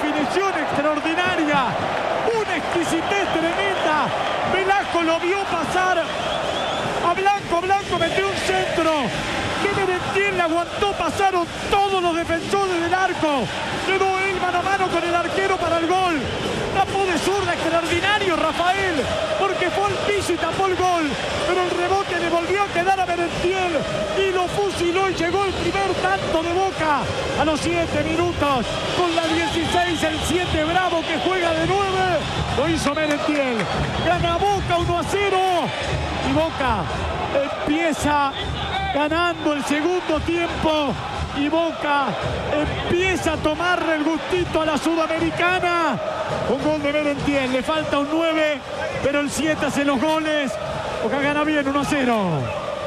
definición extraordinaria, una exquisitez tremenda. Velasco lo vio pasar a Blanco, Blanco metió un centro que Merentiel le aguantó, pasaron todos los defensores del arco, quedó él mano a mano con el arquero para el gol. Tapó de zurda, extraordinario Rafael, porque fue al piso y tapó el gol, pero el rebote le volvió a quedar a Merentiel y lo fusiló y llegó el primer tanto de Boca a los 7 minutos, con la 16, el 7 Bravo que juega de 9, lo hizo Merentiel, gana Boca 1-0 y Boca empieza ganando el segundo tiempo y Boca empieza a tomarle el gustito a la Sudamericana. Un gol de Merentiel, le falta un 9, pero el 7 hace los goles. Boca gana bien 1-0.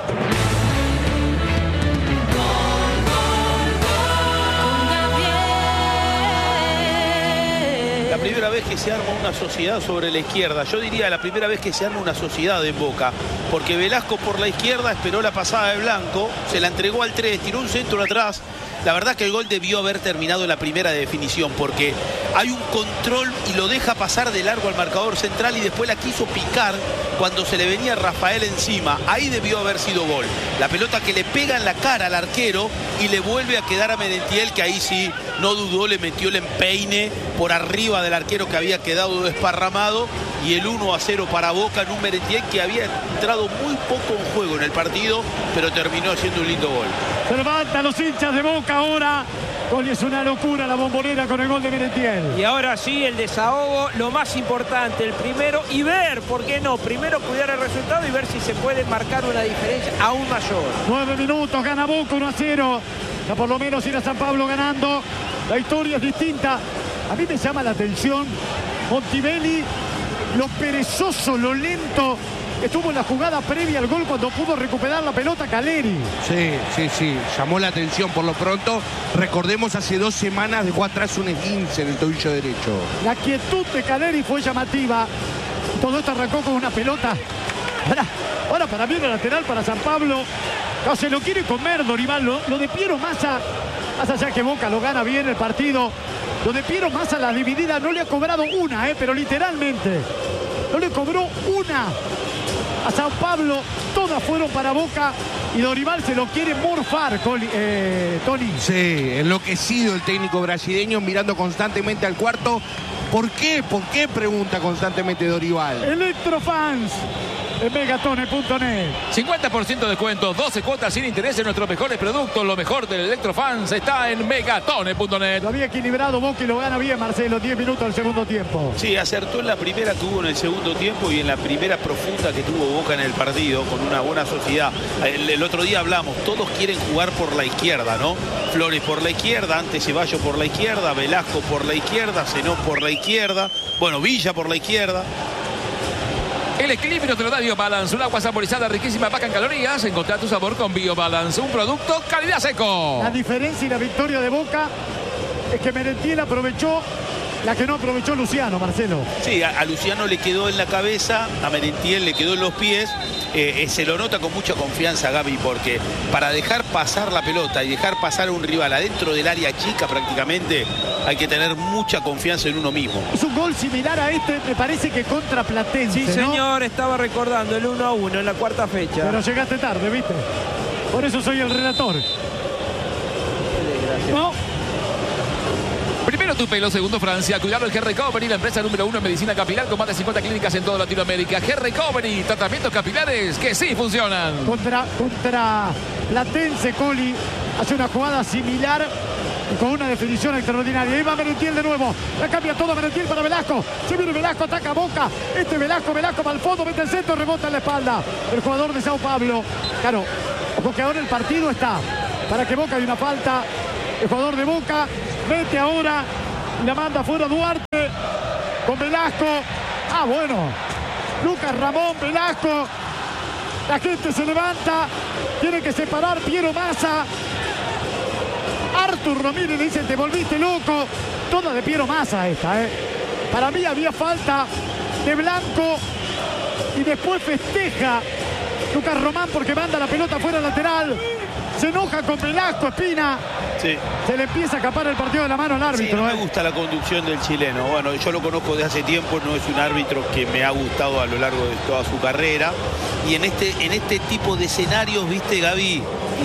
La primera vez que se arma una sociedad sobre la izquierda, yo diría la primera vez que se arma una sociedad en Boca, porque Velasco por la izquierda esperó la pasada de Blanco, se la entregó al 3, tiró un centro atrás. La verdad que el gol debió haber terminado en la primera definición, porque hay un control y lo deja pasar de largo al marcador central y después la quiso picar cuando se le venía Rafael encima. Ahí debió haber sido gol. La pelota que le pega en la cara al arquero y le vuelve a quedar a Merentiel, que ahí sí no dudó, le metió el empeine por arriba del arquero que había quedado desparramado, y el 1-0 para Boca en un Merentiel que había entrado muy poco en juego en el partido, pero terminó haciendo un lindo gol. Se levantan los hinchas de Boca ahora. Hoy es una locura la Bombonera con el gol de Merentiel. Y ahora sí, el desahogo, lo más importante, el primero, y ver, ¿por qué no? Primero cuidar el resultado y ver si se puede marcar una diferencia aún mayor. 9 minutos, gana Boca 1-0. Ya por lo menos ir a San Pablo ganando. La historia es distinta. A mí me llama la atención Montebelli, lo perezoso, lo lento estuvo en la jugada previa al gol cuando pudo recuperar la pelota Caleri. Sí, llamó la atención por lo pronto. Recordemos, hace 2 semanas dejó atrás un esguince en el tobillo derecho. La quietud de Caleri fue llamativa. Todo esto arrancó con una pelota. Ahora para mí era lateral para San Pablo. No, se lo quiere comer Dorival. Lo de Piero Massa, más allá que Boca lo gana bien el partido, lo de Piero Massa, la dividida, no le ha cobrado una, pero literalmente no le cobró una a San Pablo, todas fueron para Boca y Dorival se lo quiere morfar, Tony. Sí, enloquecido el técnico brasileño, mirando constantemente al cuarto. ¿Por qué? ¿Por qué? Pregunta constantemente Dorival. Electrofans en megatone.net. 50% de descuento, 12 cuotas sin interés en nuestros mejores productos. Lo mejor del Electrofans está en megatone.net. Lo había equilibrado Boca y lo gana bien Marcelo. 10 minutos del segundo tiempo. Sí, acertó en la primera que hubo en el segundo tiempo y en la primera profunda que tuvo Boca en el partido, con una buena sociedad. El otro día hablamos, todos quieren jugar por la izquierda, ¿no? Flores por la izquierda, antes Ceballos por la izquierda, Velasco por la izquierda, Zenón por la izquierda, bueno, Villa por la izquierda. El equilibrio te lo da BioBalance, un agua saborizada riquísima, baja en calorías. Encontrá tu sabor con BioBalance, un producto calidad seco. La diferencia y la victoria de Boca es que Merentiel aprovechó la que no aprovechó Luciano, Marcelo. Sí, a Luciano le quedó en la cabeza, a Merentiel le quedó en los pies. Se lo nota con mucha confianza Gaby, porque para dejar pasar la pelota y dejar pasar a un rival adentro del área chica prácticamente, hay que tener mucha confianza en uno mismo. Es un gol similar a este, me parece que contra Platense, Sí, señor, ¿no? Estaba recordando el 1-1 en la cuarta fecha. Pero llegaste tarde, ¿viste? Por eso soy el relator. No. Primero tu pelo, segundo Francia. Cuidado el G-Recovery, la empresa número 1 en medicina capilar con más de 50 clínicas en toda Latinoamérica. G-Recovery, tratamientos capilares que sí funcionan. Contra Platense, Coli hace una jugada similar y con una definición extraordinaria. Ahí va Merentiel de nuevo. La cambia todo Merentiel para Velasco. Se viene Velasco, ataca a Boca. Velasco va al fondo, mete el centro, rebota en la espalda. El jugador de Sao Paulo. Claro, porque ahora el partido está para que Boca, hay una falta. El jugador de Boca mete ahora y la manda fuera Duarte con Velasco. Ah, bueno. Lucas Ramón, Velasco. La gente se levanta. Tiene que separar Piero Massa. Artur Ramírez le dice, te volviste loco. Toda de Piero Massa esta, Para mí había falta de Blanco. Y después festeja Lucas Román porque manda la pelota fuera lateral. Se enoja con Velasco, Espina. Sí. Se le empieza a escapar el partido de la mano al árbitro. Sí, no me gusta la conducción del chileno. Bueno, yo lo conozco de hace tiempo, no es un árbitro que me ha gustado a lo largo de toda su carrera. Y en este tipo de escenarios, viste, Gaby,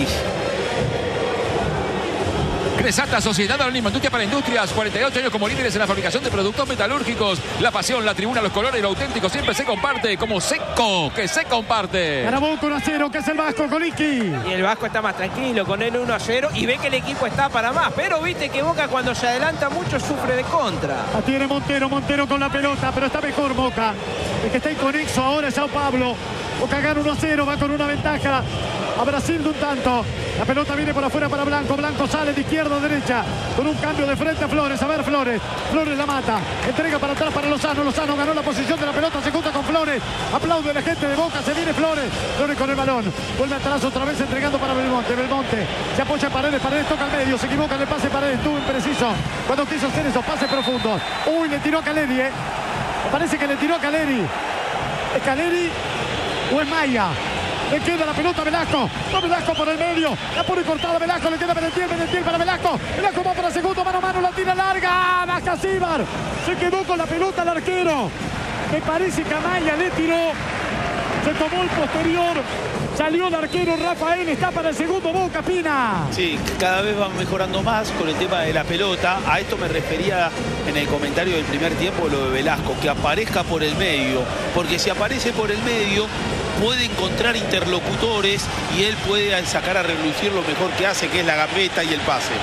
Cresata, Sociedad Anónima Industria para Industrias, 48 años como líderes en la fabricación de productos metalúrgicos. La pasión, la tribuna, los colores, lo auténtico siempre se comparte, como Seco, que se comparte. Ganó Boca 1-0, que es el Vasco, Coliqui. Y el Vasco está más tranquilo con el 1-0 y ve que el equipo está para más. Pero viste que Boca cuando se adelanta mucho sufre de contra. La tiene Montero con la pelota, pero está mejor Boca. El que está inconexo ahora es Sao Paulo. Boca gana 1-0, va con una ventaja a Brasil de un tanto. La pelota viene por afuera para Blanco. Blanco sale de izquierda a derecha con un cambio de frente a Flores. A ver, Flores la mata. Entrega para atrás para Lozano. Lozano ganó la posición de la pelota, se junta con Flores. Aplaude la gente de Boca, se viene Flores. Flores con el balón. Vuelve atrás otra vez entregando para Belmonte. Belmonte se apoya en Paredes. Paredes toca al medio. Se equivoca en el pase Paredes. Estuvo impreciso cuando quiso hacer esos pases profundos. Uy, le tiró a Caleri, Me parece que le tiró a Caleri. ¿Es Caleri o es Maya? Le queda la pelota a Velasco. Va Velasco por el medio. La pone cortada Velasco. Le queda Merentiel para Velasco. Velasco va para segundo. Mano a mano. La tira larga. Baja Cibar. Se quedó con la pelota el arquero. Me parece que a Maya le tiró. Se tomó el posterior. Salió el arquero Rafael. Está para el segundo Boca, Pina. Sí, cada vez van mejorando más con el tema de la pelota. A esto me refería en el comentario del primer tiempo, lo de Velasco, que aparezca por el medio. Porque si aparece por el medio, puede encontrar interlocutores y él puede sacar a relucir lo mejor que hace, que es la gambeta y el pase.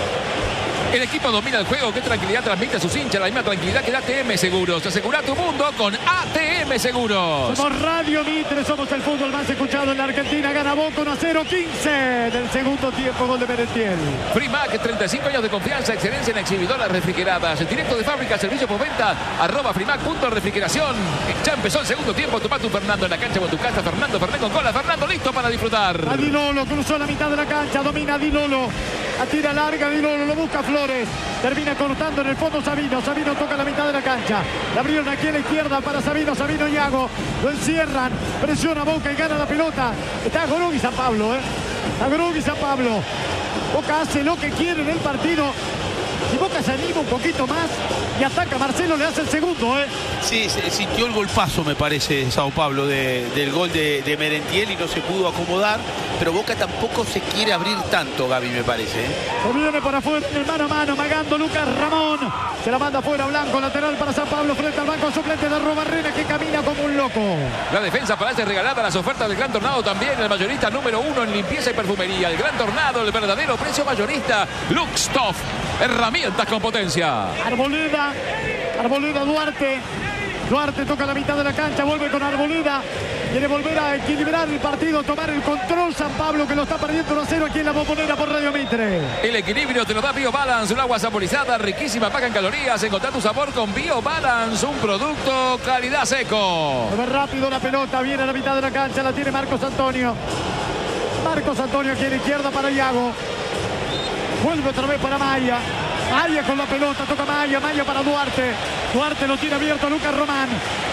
El equipo domina el juego. Qué tranquilidad transmite a sus hinchas. La misma tranquilidad que da ATM Seguros. Asegura tu mundo con ATM Seguros. Somos Radio Mitre. Somos el fútbol más escuchado en la Argentina. Gana Boca 1-0-15 del segundo tiempo. Gol de Merentiel. Frimac, 35 años de confianza. Excelencia en exhibidoras refrigeradas. El directo de fábrica. Servicio postventa. @frimac.refrigeración. Ya empezó el segundo tiempo. Toma tu Fernando en la cancha o en tu casa. Fernando Fernández con cola. Fernando listo para disfrutar. A Di Lolo. Cruzó la mitad de la cancha. Domina Di Lolo. A tira larga Di Lolo. Lo busca Flores. Termina cortando en el fondo Sabino. Sabino toca la mitad de la cancha. La abrieron aquí a la izquierda para Sabino. Sabino y Iago. Lo encierran. Presiona Boca y gana la pelota. Está Gorogui San Pablo. Está Gorogui San Pablo. Boca hace lo que quiere en el partido. Si Boca se anima un poquito más y ataca, Marcelo le hace el segundo. Sí, se sintió el golpazo, me parece, Sao Paulo, del gol de Merentiel y no se pudo acomodar. Pero Boca tampoco se quiere abrir tanto, Gaby, me parece. Se viene por afuera en el mano a mano, magando Lucas Ramón. Se la manda afuera Blanco, lateral para San Pablo, frente al banco suplente de Robarrena, que camina como un loco. La defensa parece regalada, las ofertas del Gran Tornado también. El mayorista número 1 en limpieza y perfumería. El Gran Tornado, el verdadero precio mayorista. Luxtoff, herramientas con potencia. Arboleda Duarte. Duarte toca la mitad de la cancha, vuelve con Arboleda. Quiere volver a equilibrar el partido, tomar el control San Pablo, que lo está perdiendo 1-0 aquí en la Bombonera por Radio Mitre. El equilibrio te lo da BioBalance, un agua saborizada, riquísima, baja en calorías. Encontrar tu sabor con BioBalance, un producto calidad Seco. Se ve rápido la pelota, viene a la mitad de la cancha, la tiene Marcos Antonio. Marcos Antonio aquí a la izquierda para Iago. Vuelve otra vez para Maya. Maya con la pelota, toca Maya para Duarte. Duarte lo tiene abierto a Lucas Román.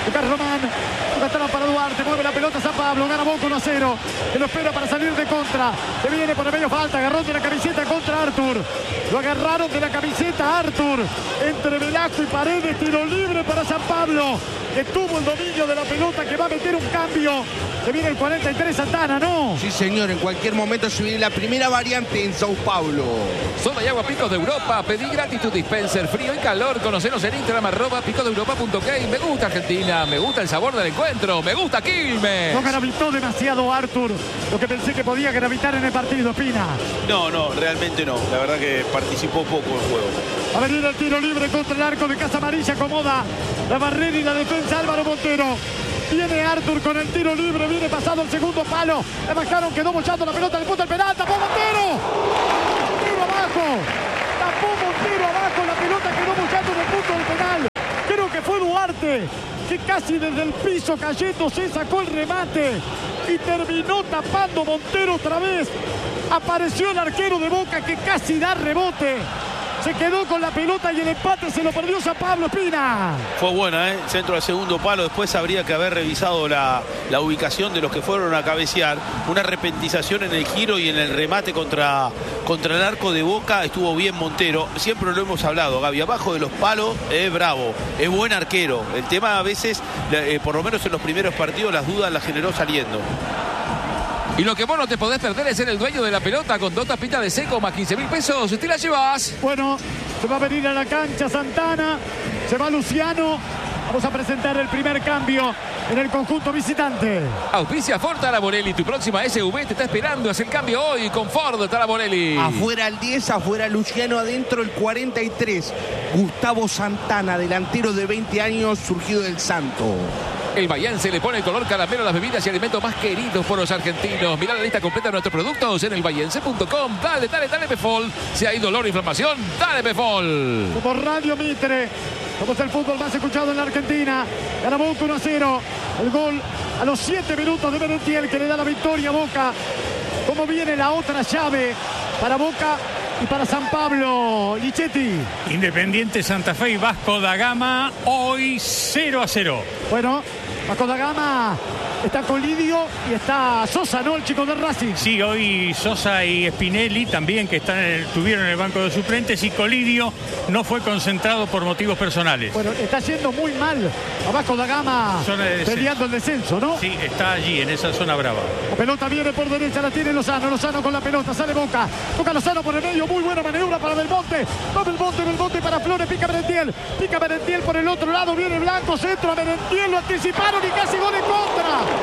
Toca atrás para Duarte, mueve la pelota San Pablo, gana Boca 1-0. Que lo espera para salir de contra. Se viene por el medio, falta, agarrón de la camiseta contra Artur. Lo agarraron de la camiseta Artur. Entre Velasco y Paredes, tiro libre para San Pablo, que tuvo el dominio de la pelota, que va a meter un cambio. Se viene el 43 Santana, ¿no? Sí, señor, en cualquier momento se viene la primera variante en Sao Paulo. Soda y agua Picos de Europa. Pedí gratis tu dispenser, frío y calor. Conocenos en Instagram, @picosdeeuropa.k. Me gusta Argentina, me gusta el sabor del encuentro, me gusta Quilmes. No gravitó demasiado Artur, lo que pensé que podía gravitar en el partido, Pina. No, realmente no. La verdad que participó poco en el juego. Va a venir el tiro libre contra el arco de Casa Amarilla, acomoda la barrera y la defensa Álvaro Montero. Viene Artur con el tiro libre, viene pasado el segundo palo. Le bajaron, quedó bochando la pelota, le puso el penal, tapó Montero. Montero abajo. Tapó Montero abajo, la pelota quedó bochando en el punto del penal. Creo que fue Duarte, que casi desde el piso cayendo se sacó el remate y terminó tapando Montero otra vez. Apareció el arquero de Boca, que casi da rebote. se quedó con la pelota y el empate se lo perdió San Pablo, Espina. Fue buena, centro al segundo palo. Después habría que haber revisado la ubicación de los que fueron a cabecear. Una repentización en el giro y en el remate contra el arco de Boca. Estuvo bien Montero. Siempre lo hemos hablado, Gaby. Abajo de los palos es bravo, es buen arquero. El tema a veces, por lo menos en los primeros partidos, las dudas las generó saliendo. Y lo que vos no te podés perder es ser el dueño de la pelota con 2 tapitas de seco más 15.000 pesos. Te la llevas. Bueno, se va a venir a la cancha Santana. Se va Luciano. Vamos a presentar el primer cambio en el conjunto visitante. Auspicia Ford Taraborelli. Tu próxima SUV te está esperando. Haz el cambio hoy con Ford Taraborelli. Afuera el 10, afuera Luciano, adentro el 43. Gustavo Santana, delantero de 20 años, surgido del Santo. El Bahiense le pone el color caramelo a las bebidas y alimentos más queridos por los argentinos. Mirá la lista completa de nuestros productos en elbahiense.com. Dale, Pefol. Si hay dolor o inflamación, dale Pefol. Como Radio Mitre, somos el fútbol más escuchado en la Argentina. Gana Boca 1-0. El gol a los 7 minutos de Merentiel, que le da la victoria a Boca. ¿Cómo viene la otra llave para Boca y para San Pablo? Lichetti. Independiente Santa Fe y Vasco da Gama, hoy 0-0. Bueno, Vasco da Gama está con Lidio y está Sosa, ¿no? El chico de Racing. Sí, hoy Sosa y Spinelli también, que estuvieron en el banco de suplentes, y Colidio no fue concentrado por motivos personales. Bueno, está yendo muy mal a Vasco da Gama, peleando el descenso, ¿no? Sí, está allí, en esa zona brava. La pelota viene por derecha, la tiene Lozano. Lozano con la pelota, sale Boca. Toca Lozano por el medio, muy buena maniobra para Belmonte. Va Belmonte para Flores, pica Merentiel por el otro lado, viene Blanco, centro a Merentiel, lo anticiparon y casi gol en contra.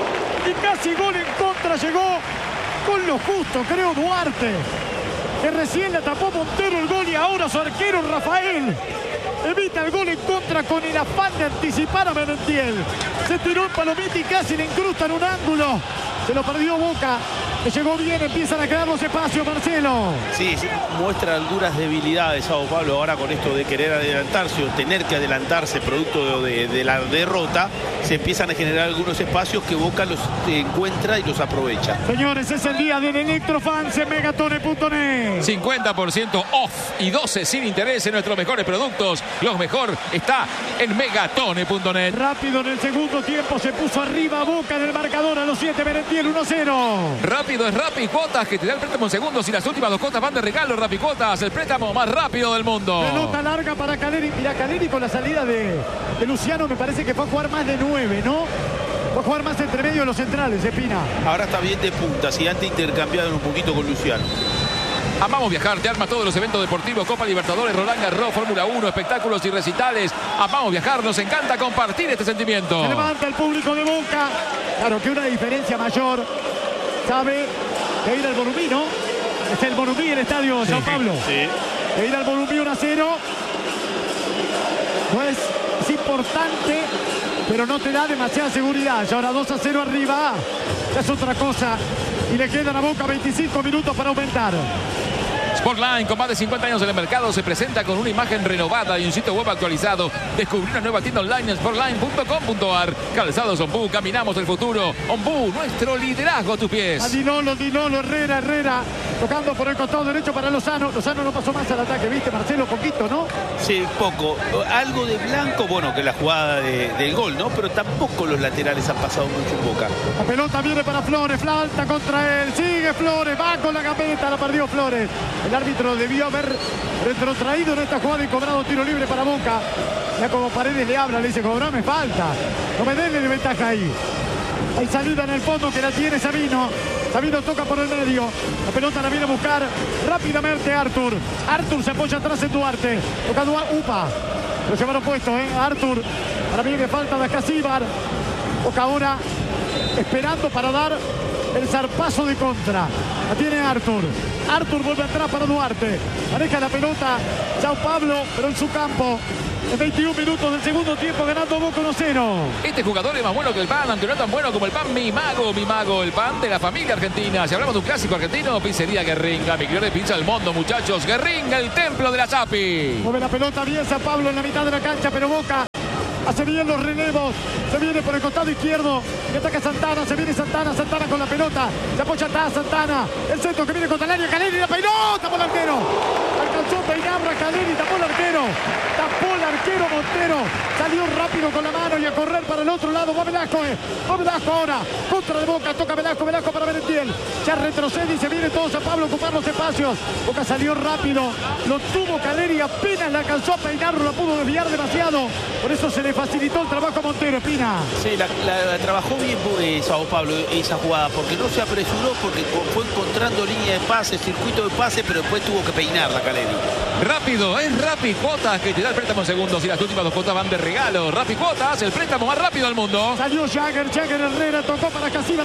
Llegó con lo justo, creo, Duarte, que recién le tapó Montero el gol y ahora su arquero Rafael evita el gol en contra con el afán de anticipar a Merentiel. Se tiró en palomita y casi le incrusta en un ángulo. Se lo perdió Boca, que llegó bien, empiezan a quedar los espacios, Marcelo. Sí, muestra algunas debilidades Sao Pablo ahora con esto de querer adelantarse o tener que adelantarse producto de la derrota. Se empiezan a generar algunos espacios que Boca los encuentra y los aprovecha. Señores, es el día del Electrofans en Megatone.net. 50% off y 12 sin interés en nuestros mejores productos. Lo mejor está en Megatone.net. Rápido en el segundo tiempo se puso arriba Boca en el marcador a los 7, Merentiel 1-0. Rápido es Rappi Cuotas, que te da el préstamo en segundos y las últimas 2 cuotas van de regalo. Rappi Cuotas, el préstamo más rápido del mundo. Pelota larga para Caleri. Mira, Caleri con la salida de Luciano me parece que fue a jugar más de 9, ¿no? Fue a jugar más entre medio de los centrales, Espina. Ahora está bien de punta, si antes intercambiaron un poquito con Luciano. Amamos viajar, te arma todos los eventos deportivos, Copa Libertadores, Roland Garros, Fórmula 1, espectáculos y recitales. Amamos viajar, nos encanta compartir este sentimiento. Se levanta el público de Boca. Claro que una diferencia mayor. Sabe que ir al Morumbi, ¿no? Es el Morumbi, el estadio San Pablo. Sí. Que ir al Morumbi 1-0. No es importante, pero no te da demasiada seguridad. Y ahora 2-0 arriba. Ya es otra cosa. Y le quedan a Boca 25 minutos para aumentar. Sportline, con más de 50 años en el mercado, se presenta con una imagen renovada y un sitio web actualizado. Descubrí una nueva tienda online en sportline.com.ar. Calzados Ombú, caminamos el futuro. Ombú, nuestro liderazgo a tus pies. A Dinolo, Herrera. Tocando por el costado derecho para Lozano. Lozano no pasó más al ataque, ¿viste, Marcelo? Poquito, ¿no? Sí, poco. Algo de Blanco, bueno, que la jugada del gol, ¿no? Pero tampoco los laterales han pasado mucho en Boca. La pelota viene para Flores, falta contra él. Sigue Flores, va con la gambeta, la perdió Flores. El árbitro debió haber retrotraído en esta jugada y cobrado tiro libre para Boca. Ya como Paredes le habla, le dice, cobrame falta. No me denle de ventaja ahí. Hay salida en el fondo que la tiene Sabino. Sabino toca por el medio. La pelota la viene a buscar rápidamente Artur. Artur se apoya atrás en Duarte. Toca Duarte. Upa. Lo llevaron puesto, Artur. Para mí le falta de Acasíbar. Boca ahora esperando para dar el zarpazo de contra. La tiene Artur. Artur vuelve atrás para Duarte. Maneja la pelota Sao Pablo, pero en su campo. En 21 minutos del segundo tiempo, ganando Boca 1-0. Este jugador es más bueno que el pan, aunque no tan bueno como el pan Mi Mago, el pan de la familia argentina. Si hablamos de un clásico argentino, pizzería Guerringa, mejor pizza del mundo, muchachos. Guerringa, el templo de la Chapi. Mueve la pelota bien San Pablo en la mitad de la cancha, pero Boca hace bien los relevos. Se viene por el costado izquierdo y ataca Santana. Se viene Santana con la pelota. Se apoya atrás Santana. El centro que viene contra el área. Caleri, la pelota por el arquero. Alcanzó peinarla Caleri, tapó el arquero Montero, salió rápido con la mano y a correr para el otro lado. Va Velasco ahora, contra de Boca, toca Velasco para Merentiel, ya retrocede y se vienen todos a Pablo a ocupar los espacios. Boca salió rápido, lo tuvo Caleri, apenas la alcanzó a peinarlo, la pudo desviar demasiado, por eso se le facilitó el trabajo a Montero. Espina. Sí, la trabajó bien Sao Paulo esa jugada, porque no se apresuró, porque fue encontrando línea de pase, circuito de pase, pero después tuvo que peinarla Caleri. Rápido, es Rappi Cuotas que te da el préstamo en segundos y las últimas 2 cuotas van de regalo. Rappi Cuotas, el préstamo más rápido del mundo. Salió Jagger Herrera, tocó para Casíbar,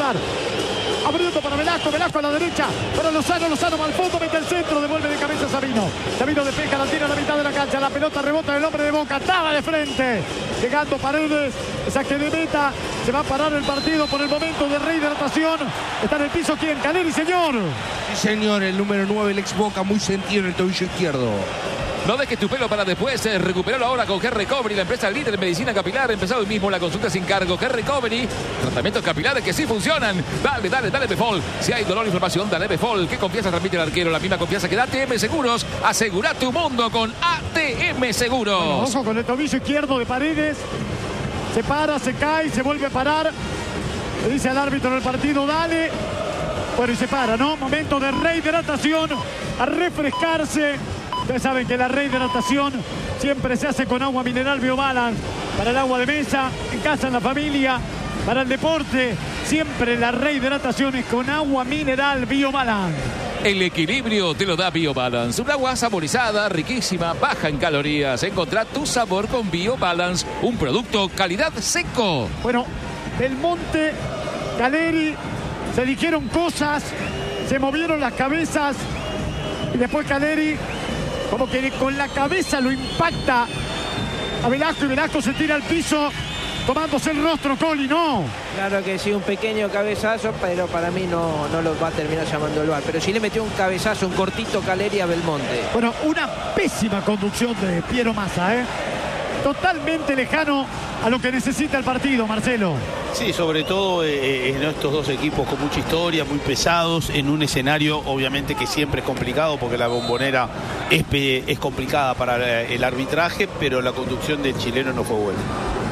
abriendo para Velasco a la derecha, para Lozano al fondo, mete el centro, devuelve de cabeza Sabino despeja, la tira a la mitad de la cancha, la pelota rebota del hombre de Boca, estaba de frente, llegando Paredes, saque de meta, se va a parar el partido por el momento de rehidratación. Está en el piso, ¿quién? Caleri, señor. Sí, señor, el número 9, el ex Boca, muy sentido en el tobillo izquierdo. No dejes tu pelo para después, recuperarlo ahora con Hair Recovery, la empresa líder en medicina capilar. Empezado hoy mismo la consulta sin cargo. Hair Recovery, tratamientos capilares que sí funcionan. Dale Befol. Si hay dolor o inflamación, dale Befol. ¿Qué confianza transmite el arquero? La misma confianza que da ATM Seguros. Asegura tu mundo con ATM Seguros. Bueno, ojo con el tobillo izquierdo de Paredes. Se para, se cae, se vuelve a parar. Le dice al árbitro del partido, dale. Bueno, y se para, ¿no? Momento de rehidratación, a refrescarse. Ustedes saben que la rehidratación siempre se hace con agua mineral Biobalance. Para el agua de mesa, en casa, en la familia, para el deporte, siempre la rehidratación es con agua mineral Biobalance. El equilibrio te lo da Biobalance. Un agua saborizada, riquísima, baja en calorías. Encontrá tu sabor con Biobalance, un producto calidad seco. Bueno, Belmonte, Caleri, se dijeron cosas, se movieron las cabezas y después Caleri como que con la cabeza lo impacta a Velasco y Velasco se tira al piso tomándose el rostro. Coli, no. Claro que sí, un pequeño cabezazo, pero para mí no lo va a terminar llamando el VAR. Pero sí le metió un cabezazo, un cortito Caleri a Belmonte. Bueno, una pésima conducción de Piero Massa, totalmente lejano a lo que necesita el partido, Marcelo. Sí, sobre todo en estos dos equipos con mucha historia, muy pesados, en un escenario obviamente que siempre es complicado porque la Bombonera es complicada para el arbitraje, pero la conducción del chileno no fue buena.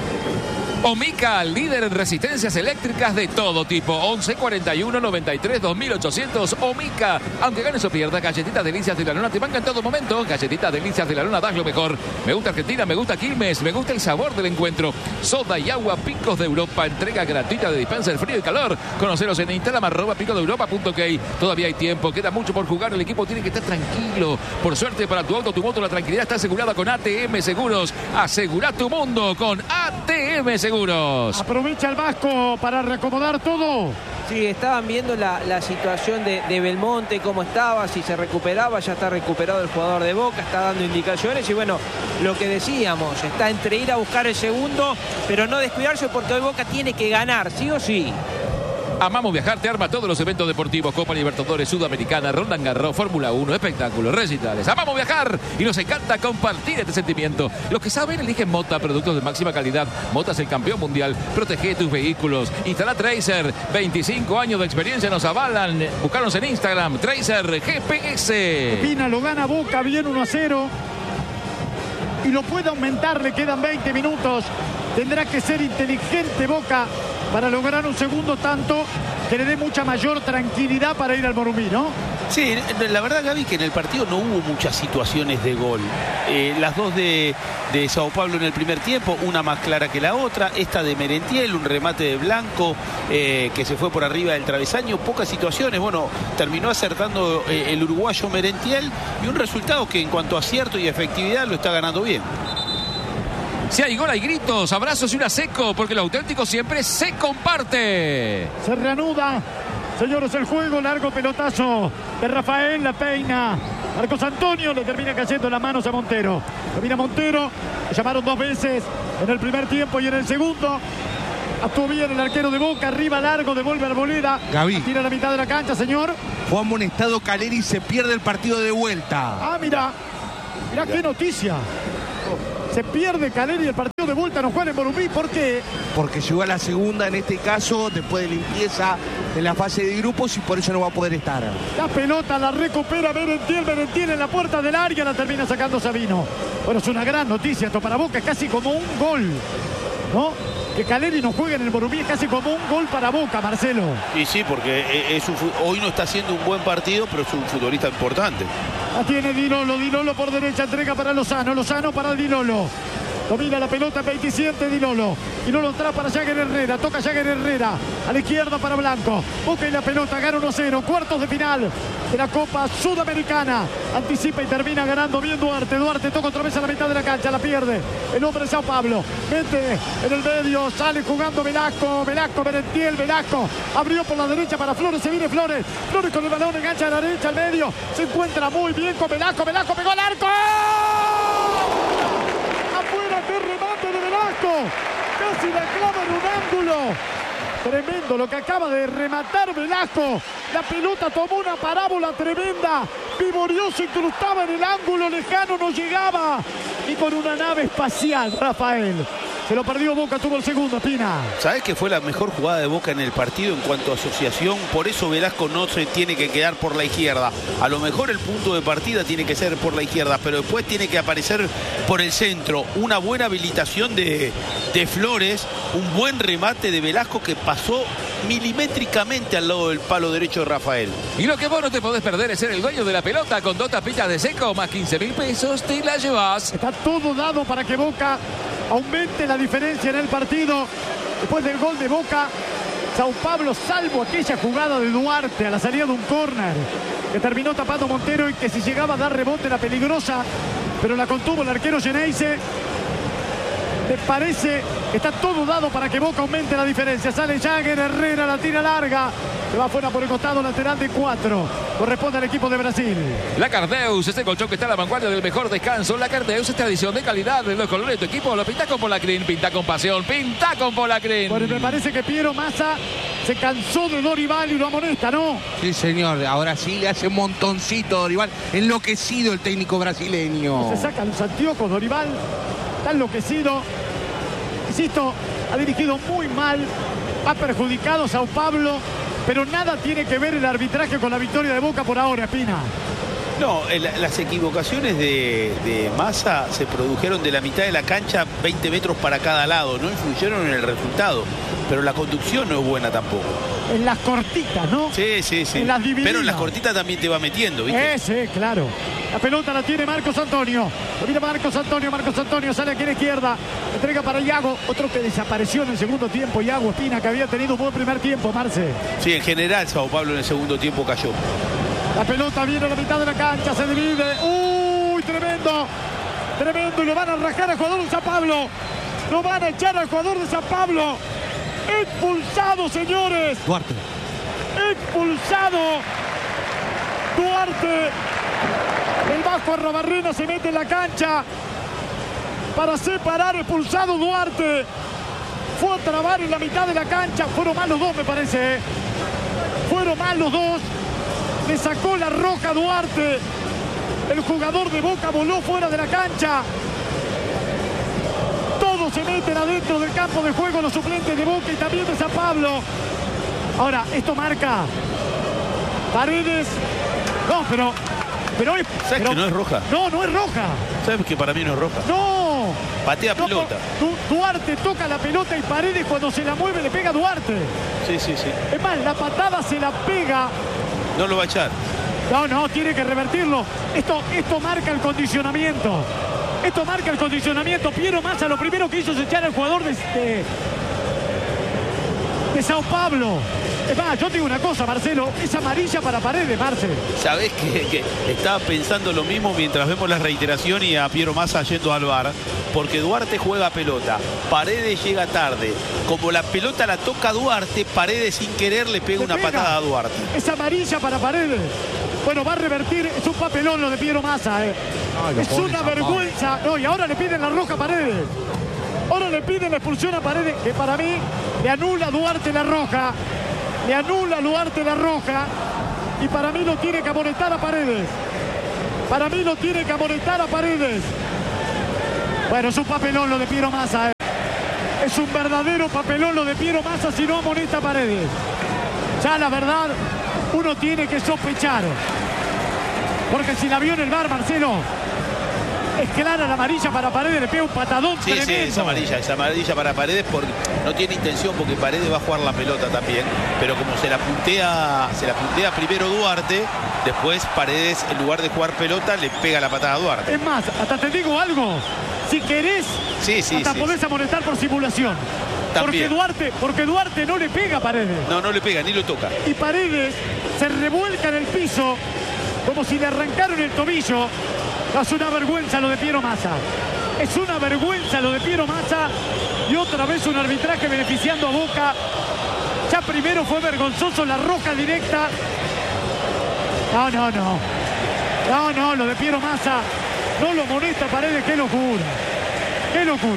Omica, líder en resistencias eléctricas de todo tipo. 11 41 93 2800. Omica. Aunque ganes o pierdas, galletitas delicias de la luna te bancan en todo momento. Galletitas delicias de la luna, das lo mejor. Me gusta Argentina, me gusta Quilmes, me gusta el sabor del encuentro. Soda y agua Picos de Europa. Entrega gratuita de dispenser frío y calor. Conoceros en Instagram @picosdeeuropa.ok. Todavía hay tiempo, queda mucho por jugar. El equipo tiene que estar tranquilo. Por suerte para tu auto, tu moto, la tranquilidad está asegurada con ATM Seguros. Asegura tu mundo con ATM Seguros. Aprovecha el Vasco para reacomodar todo. Sí, estaban viendo la situación de Belmonte, cómo estaba, si se recuperaba. Ya está recuperado el jugador de Boca, está dando indicaciones. Y bueno, lo que decíamos, está entre ir a buscar el segundo, pero no descuidarse porque hoy Boca tiene que ganar, sí o sí. Amamos Viajar te arma todos los eventos deportivos, Copa Libertadores, Sudamericana, Roland Garros, Fórmula 1, espectáculos, recitales. Amamos viajar y nos encanta compartir este sentimiento. Los que saben eligen Mota, productos de máxima calidad. Mota es el campeón mundial. Protege tus vehículos. Instala Tracer. 25 años de experiencia nos avalan. Buscarnos en Instagram, Tracer GPS. Pina lo gana Boca bien 1-0. Y lo puede aumentar, le quedan 20 minutos. Tendrá que ser inteligente Boca para lograr un segundo tanto que le dé mucha mayor tranquilidad para ir al Morumbi, ¿no? Sí, la verdad, Gaby, que en el partido no hubo muchas situaciones de gol. Las dos de Sao Paulo en el primer tiempo, una más clara que la otra. Esta de Merentiel, un remate de Blanco que se fue por arriba del travesaño. Pocas situaciones. Bueno, terminó acertando el uruguayo Merentiel y un resultado que en cuanto a acierto y efectividad lo está ganando bien. Si hay gol, hay gritos, abrazos y una seco, porque lo auténtico siempre se comparte. Se reanuda, señores, el juego. Largo pelotazo de Rafael, la peina Marcos Antonio, le termina cayendo las manos a Montero. Termina Montero, le llamaron dos veces en el primer tiempo y en el segundo. Actuó bien el arquero de Boca, arriba largo, devuelve a Arboleda. Gaby. Tira a la mitad de la cancha, señor. Fue amonestado Caleri y se pierde el partido de vuelta. Ah, mira qué noticia. Se pierde Caleri el partido de vuelta, no juega en Morumbí. ¿Por qué? Porque llegó a la segunda en este caso, después de limpieza en la fase de grupos y por eso no va a poder estar. La pelota la recupera Merentiel en la puerta del área, la termina sacando Sabino. Bueno, es una gran noticia esto para Boca, es casi como un gol, ¿no? Que Caleri no juegue en el Morumbí es casi como un gol para Boca, Marcelo. Y sí, porque hoy no está haciendo un buen partido, pero es un futbolista importante. La tiene Di Lolo por derecha, entrega para Lozano para Di Lolo. Domina la pelota 27 Di Lolo atrás para Jagger Herrera, toca Jagger Herrera a la izquierda para Blanco. Boca y la pelota, gana 1-0, cuartos de final de la Copa Sudamericana. Anticipa y termina ganando bien Duarte toca otra vez a la mitad de la cancha, la pierde el hombre de Sao Paulo, mete en el medio, sale jugando Velasco, Merentiel, Velasco abrió por la derecha para Flores, se viene Flores con el balón, engancha a la derecha al medio, se encuentra muy bien con Velasco pegó al arco. ¡Qué remate de Velasco! Casi la clava en un ángulo. Tremendo lo que acaba de rematar Velasco. La pelota tomó una parábola tremenda. Vivoreó, se incrustaba en el ángulo lejano, no llegaba. Y con una nave espacial, Rafael. Se lo perdió Boca, tuvo el segundo, Pina. ¿Sabés que fue la mejor jugada de Boca en el partido en cuanto a asociación? Por eso Velasco no se tiene que quedar por la izquierda. A lo mejor el punto de partida tiene que ser por la izquierda, pero después tiene que aparecer por el centro. Una buena habilitación de Flores, un buen remate de Velasco que pasó milimétricamente al lado del palo derecho de Rafael. Y lo que vos no te podés perder es ser el dueño de la pelota con 2 tapitas de seco más 15.000 pesos, te la llevas. Está todo dado para que Boca aumente la diferencia en el partido. Después del gol de Boca, Sao Paulo, salvo aquella jugada de Duarte a la salida de un córner que terminó tapando Montero y que si llegaba a dar rebote era peligrosa, pero la contuvo el arquero Geneise. Me parece que está todo dado para que Boca aumente la diferencia. Sale Jagger Herrera, la tira larga. Se va fuera por el costado lateral de 4. Corresponde al equipo de Brasil. La Cardeus, este colchón que está a la vanguardia del mejor descanso. La Cardeus es tradición de calidad de los colores de tu equipo. Lo pinta con Polacrin, pinta con pasión, pinta con Polacrin. Bueno, me parece que Piero Massa se cansó de Dorival y lo amonesta, ¿no? Sí, señor. Ahora sí le hace un montoncito Dorival. Enloquecido el técnico brasileño. Se saca los anteojos Dorival. Está enloquecido. Insisto, ha dirigido muy mal. Ha perjudicado a Sao Paulo. Pero nada tiene que ver el arbitraje con la victoria de Boca por ahora, Espina. No, las equivocaciones de Massa se produjeron de la mitad de la cancha, 20 metros para cada lado. No influyeron en el resultado. Pero la conducción no es buena tampoco. En las cortitas, ¿no? Sí, sí, sí. En las divididas. Pero en las cortitas también te va metiendo, ¿viste? Sí, claro. La pelota la tiene Marcos Antonio. Lo mira Marcos Antonio sale aquí a la izquierda. Entrega para Iago. Otro que desapareció en el segundo tiempo. Iago Espina, que había tenido un buen primer tiempo, Marce. Sí, en general Sao Paulo en el segundo tiempo cayó. La pelota viene a la mitad de la cancha, se divide. ¡Uy, tremendo! Tremendo, y lo van a rajar al jugador de Sao Paulo. Lo van a echar al jugador de Sao Paulo. Expulsado, señores. Duarte. Expulsado. Duarte. El Vasco Arrobarrena se mete en la cancha para separar. Expulsado Duarte. Fue a trabar en la mitad de la cancha. Fueron más los dos, me parece. Fueron más los dos. Le sacó la roja a Duarte. El jugador de Boca voló fuera de la cancha. Todos se meten adentro del campo de juego, los suplentes de Boca y también de Sao Paulo. Ahora, esto marca Paredes. No, pero es... ¿Sabes que no es roja? No, no es roja. ¿Sabes que para mí no es roja? No. Patea pelota. Duarte toca la pelota y Paredes cuando se la mueve le pega a Duarte. Sí, sí, sí. Es más, la patada se la pega. No lo va a echar. No, tiene que revertirlo. Esto marca el condicionamiento. Esto marca el condicionamiento. Piero Massa lo primero que hizo es echar al jugador de Sao Paulo. Es más, yo te digo una cosa, Marcelo. Es amarilla para Paredes, Marcelo. ¿Sabés que estaba pensando lo mismo mientras vemos la reiteración y a Piero Massa yendo al VAR? Porque Duarte juega pelota. Paredes llega tarde. Como la pelota la toca Duarte, Paredes sin querer le pega una patada a Duarte. Es amarilla para Paredes. Bueno, va a revertir. Es un papelón lo de Piero Massa. Es una vergüenza. No, y ahora le piden la roja a Paredes. Ahora le piden la expulsión a Paredes, que para mí le anula a Duarte la roja. Le anula a Duarte la roja. Y para mí lo tiene que amonestar a Paredes. Para mí lo tiene que amonestar a Paredes. Bueno, es un papelón lo de Piero Massa. Es un verdadero papelón lo de Piero Massa si no amonesta Paredes. Ya la verdad, uno tiene que sospechar. Porque si la vio en el VAR, Marcelo, es clara la amarilla para Paredes, le pega un patadón tremendo. Sí, es amarilla para Paredes porque no tiene intención, porque Paredes va a jugar la pelota también, pero como se la puntea primero Duarte, después Paredes, en lugar de jugar pelota, le pega la patada a Duarte. Es más, hasta te digo algo, si querés, hasta podés amonestar por simulación. Porque Duarte no le pega a Paredes. No le pega, ni lo toca. Y Paredes se revuelca en el piso como si le arrancaron el tobillo. Es una vergüenza lo de Piero Massa. Es una vergüenza lo de Piero Massa. Y otra vez un arbitraje beneficiando a Boca. Ya primero fue vergonzoso la roja directa. No, lo de Piero Massa. No lo amonesta Paredes, qué locura. Qué locura.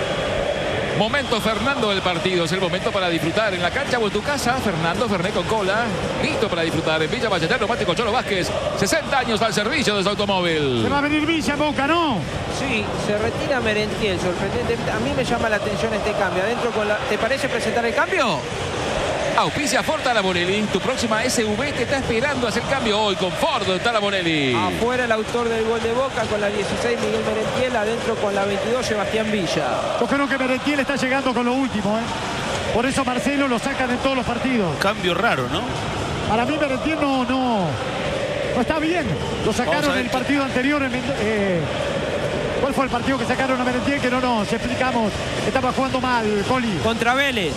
Momento Fernando del partido, es el momento para disfrutar en la cancha o en tu casa. Fernando Fernet con cola, listo para disfrutar en Villa Ballester, Neumático Cholo Vázquez, 60 años al servicio de su automóvil. Se va a venir Villa, Boca, ¿no? Sí, se retira Merentiel, sorprendente. A mí me llama la atención este cambio. Adentro con la... ¿Te parece presentar el cambio? Auspicia Ford Talaborelli, tu próxima SUV te está esperando a hacer cambio hoy con Ford Talaborelli. Afuera el autor del gol de Boca con la 16, Miguel Merentiel. Adentro con la 22, Sebastián Villa. Yo creo que Merentiel está llegando con lo último, ¿eh? Por eso Marcelo lo sacan en todos los partidos. Cambio raro, ¿no? Para mí Merentiel no está bien. Lo sacaron en el partido anterior. ¿Cuál fue el partido que sacaron a Merentiel? Que no nos explicamos. Estaba jugando mal, Coli. Contra Vélez.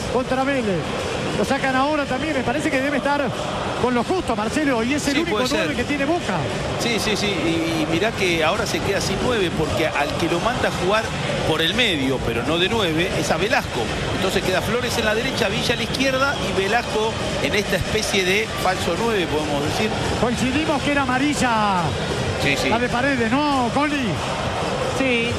Lo sacan ahora también, me parece que debe estar con lo justo, Marcelo, y es el único 9 que tiene Boca. Sí, y mirá que ahora se queda sin 9 porque al que lo manda a jugar por el medio, pero no de 9, es a Velasco. Entonces queda Flores en la derecha, Villa a la izquierda y Velasco en esta especie de falso 9, podemos decir. Coincidimos que era amarilla la de Paredes, ¿no, Coli? Sí.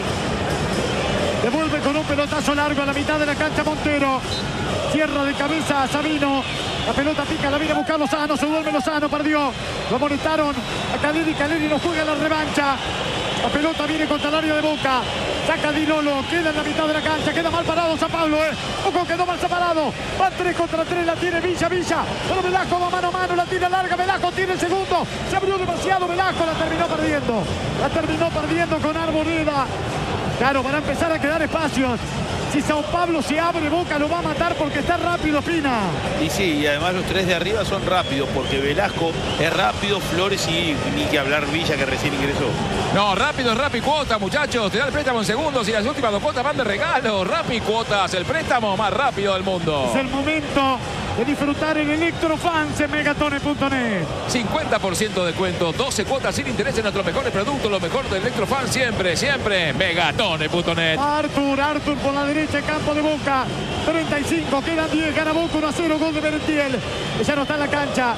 Devuelve con un pelotazo largo a la mitad de la cancha Montero. Cierra de cabeza a Sabino. La pelota pica, la viene a buscar Lozano. Se duerme Lozano, perdió. Lo amonestaron a Caleri. Caleri no juega la revancha. La pelota viene contra el área de Boca. Saca Di Lolo. Queda en la mitad de la cancha. Queda mal parado San Pablo. Ojo, quedó mal separado. Va 3 contra 3. La tiene Villa. Pero Velasco va mano a mano. La tira larga. Velasco tiene el segundo. Se abrió demasiado Velasco. La terminó perdiendo con Arboleda. Claro, van a empezar a quedar espacios. Si Sao Paulo se abre, Boca lo va a matar porque está rápido, Pina. Y sí, y además los 3 de arriba son rápidos porque Velasco es rápido, Flores y ni que hablar Villa que recién ingresó. No, rápido es Rapicuota, muchachos. Te da el préstamo en segundos y las últimas 2 cuotas van de regalo. Rapicuotas, el préstamo más rápido del mundo. Es el momento de disfrutar el Electrofans en Megatone.net. 50% de descuento, 12 cuotas sin interés en nuestros mejores productos. Lo mejor de Electrofans siempre. Megatone.net. Artur por la derecha, campo de Boca. 35, quedan 10, gana Boca 1-0, gol de Merentiel. Ya no está en la cancha.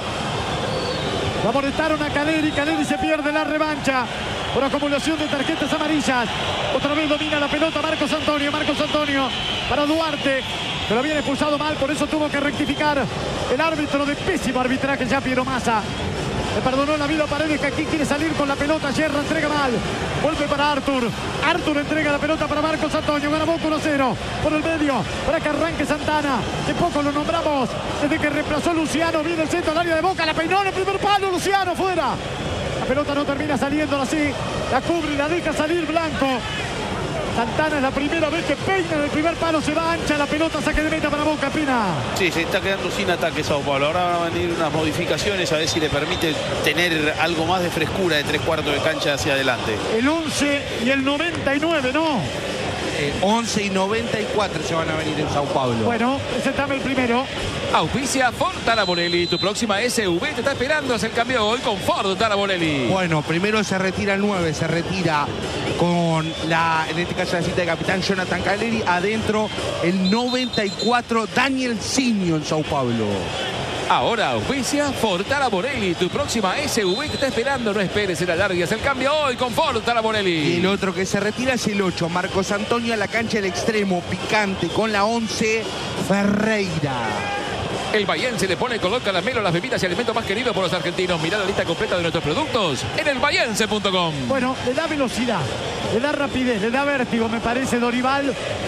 Lo amonestaron a Caleri se pierde la revancha por acumulación de tarjetas amarillas. Otra vez domina la pelota Marcos Antonio para Duarte, pero viene expulsado mal, por eso tuvo que rectificar el árbitro de pésimo arbitraje ya Piero Massa. Le perdonó la vida a Paredes, que aquí quiere salir con la pelota. Yerra entrega mal. Vuelve para Artur. Artur entrega la pelota para Marcos Antonio. Gana Boca 1-0. Por el medio. Para que arranque Santana. Que poco lo nombramos. Desde que reemplazó Luciano. Viene el centro al área de Boca. La peinó en el primer palo. Luciano fuera. La pelota no termina saliendo así. La cubre y la deja salir Blanco. Santana es la primera vez que peina en el primer palo, se va ancha la pelota, saque de meta para Boca, Pina. Sí, se está quedando sin ataque Sao Paulo. Ahora van a venir unas modificaciones a ver si le permite tener algo más de frescura de 3/4 de cancha hacia adelante. El 11 y el 99, ¿no? 11 y 94 se van a venir en Sao Paulo. Bueno, presentame el primero. Auspicia Ford Talaborelli, tu próxima SUV te está esperando. Hacer cambio hoy con Ford Talaborelli. Bueno, primero se retira el 9, se retira con en este caso la cita de capitán Jonathan Caleri. Adentro el 94, Daniel Sinio en Sao Paulo. Ahora auspicia Ford Talaborelli, tu próxima SUV te está esperando. No esperes el alargue, haz el cambio hoy con Ford Talaborelli. Y el otro que se retira es el 8, Marcos Antonio a la cancha del extremo, picante con la 11, Ferreira. El Bahiense le pone color caramelo a las bebidas y alimentos más queridos por los argentinos. Mirá la lista completa de nuestros productos en elbahiense.com. Bueno, le da velocidad, le da rapidez, le da vértigo, me parece, Dorival.